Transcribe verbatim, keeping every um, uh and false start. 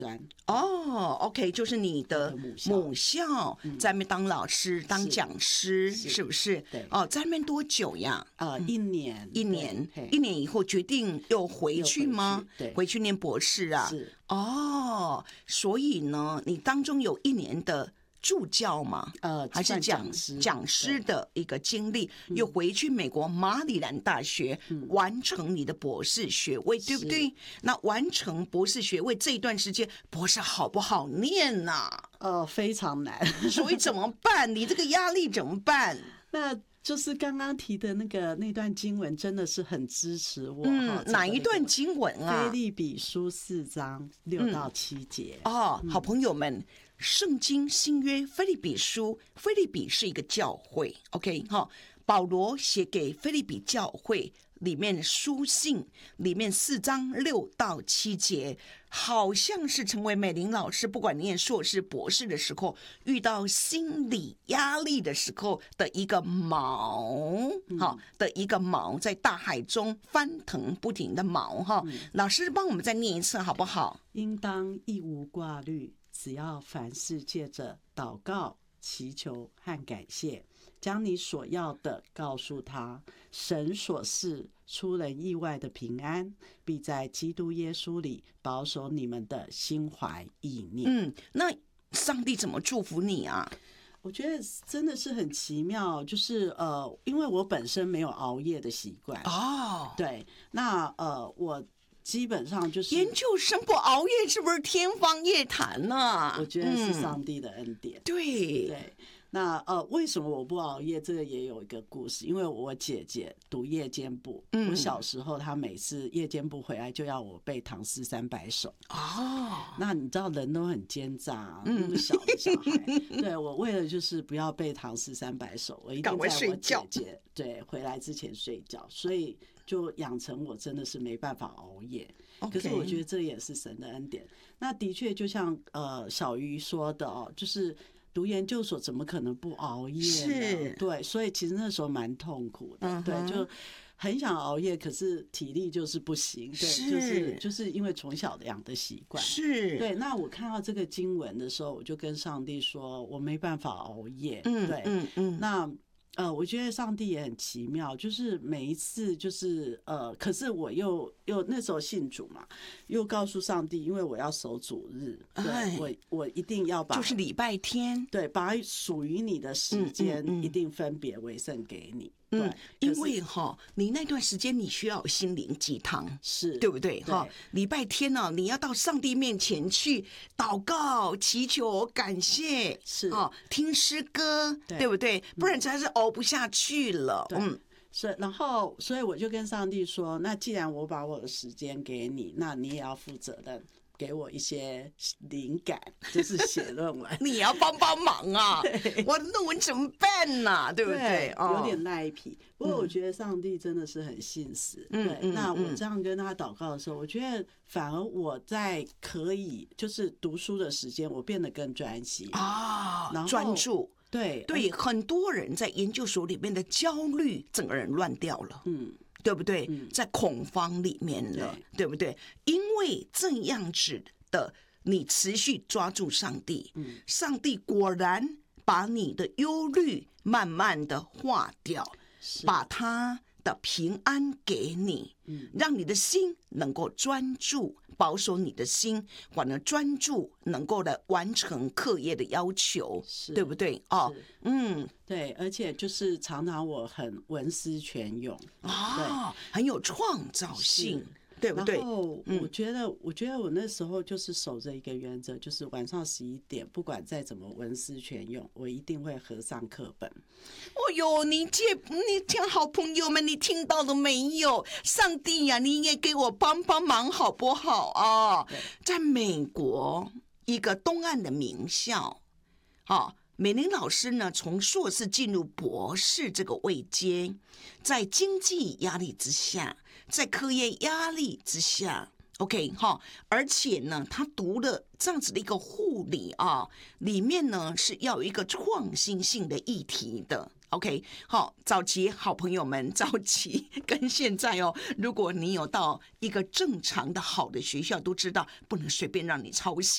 哦 ，OK， 就是你的母校在那边当老师、嗯、当讲师，是, 是不是？ 对。 哦，在那边多久呀？ 呃，一年， 一年，一年以后决定又回去吗？ 回去对， 回去念博士啊？ 是。 哦，所以呢，你当中有一年的助教吗？ 呃， 还是讲师讲师的一个经历，又回去美国马里兰大学、嗯、完成你的博士学位，对不对？那完成博士学位这一段时间，博士好不好念呐、啊？ 呃，非常难。 所以怎么办？你这个压力怎么办？ 那就是刚刚提的那个那段经文，真的是很支持我。 嗯，哪一段经文啊？ 腓立比书四章六到七节。 嗯、哦，好朋友们。圣经新约腓立比书，腓立比是一个教会 ，OK 哈。保罗写给腓立比教会里面的书信，里面四章六到七节，好像是成为美玲老师，不管念硕士、博士的时候，遇到心理压力的时候的一个锚，哈、嗯、的一个锚，在大海中翻腾不停的锚哈。嗯、老师帮我们再念一次好不好？ 应当一无挂虑。只要凡事借着祷告、祈求和感谢，将你所要的告诉他，神所赐出人意外的平安，必在基督耶稣里保守你们的心怀意念。 嗯，那上帝怎么祝福你啊？ 我觉得真的是很奇妙，就是呃，因为我本身没有熬夜的习惯哦， 对，那呃，我。基本上就是研究生不熬夜，是不是天方夜谭呢、啊？ 我觉得是上帝的恩典。 嗯、对对，那呃，为什么我不熬夜？这个也有一个故事。因为我姐姐读夜间部，嗯、我小时候她每次夜间部回来就要我背唐诗三百首。 哦， 那你知道人都很奸诈，那么小的小孩，嗯、对我为了就是不要背唐诗三百首，我一定在我姐姐对回来之前睡觉，所以。就养成我真的是没办法熬夜， okay. 可是我觉得这也是神的恩典。那的确就像呃小鱼说的哦，就是读研究所怎么可能不熬夜呢？ 是， 对，所以其实那时候蛮痛苦的，嗯、对，就很想熬夜，可是体力就是不行，对， 是就是就是因为从小养的习惯， 是， 对。那我看到这个经文的时候，我就跟上帝说，我没办法熬夜， 嗯， 对， 嗯嗯， 那。呃，我觉得上帝也很奇妙，就是每一次就是呃，可是我又又那时候信主嘛，又告诉上帝，因为我要守主日，对、哎、我我一定要把就是礼拜天， 对，把属于你的时间一定分别为圣给你。 嗯，因为哈，你那段时间你需要有心灵鸡汤， 是对不对？哈，礼拜天呢、啊，你要到上帝面前去祷告、祈求、感谢， 是啊，听诗歌，对，对不对？不然真是熬不下去了。 嗯，所以然后，所以我就跟上帝说，那既然我把我的时间给你，那你也要负责任。给我一些灵感，就是写论文， 你要帮帮忙啊！我的论文怎么办呢、啊？对不对？ 对哦、有点赖皮。不过我觉得上帝真的是很信实。嗯、对、嗯，那我这样跟他祷告的时候，我觉得反而我在可以就是读书的时间，我变得更专心啊，然后专注。 对对，很多人在研究所里面的焦虑，整个人乱掉了。嗯。对不对？在恐慌里面了，对，对不对？因为这样子的，你持续抓住上帝，嗯、上帝果然把你的忧虑慢慢的化掉，把他的平安给你，嗯、让你的心能够专注，保守你的心，反而专注能够来完成课业的要求，对不对？哦，嗯。 对，而且就是常常我很文思泉涌啊、哦，很有创造性，对不对？ 然后我觉得，嗯、我觉得我那时候就是守着一个原则，就是晚上十一点，不管再怎么文思泉涌，我一定会合上课本。 哦哟，你这你听好朋友们，你听到了没有？上帝呀、啊，你也给我帮帮忙好不好啊？在美国一个东岸的名校，好。美玲老师呢，从硕士进入博士这个位阶，在经济压力之下，在课业压力之下 ，OK 哈，而且呢，他读了这样子的一个护理啊，里面呢是要有一个创新性的议题的。OK， 好，早期好朋友们，早期跟现在哦，如果你有到一个正常的好的学校，都知道不能随便让你抄袭。